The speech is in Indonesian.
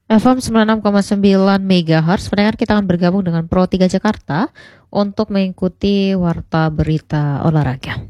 FM 96,9 MHz, pendengar kita akan bergabung dengan Pro 3 Jakarta untuk mengikuti warta berita olahraga.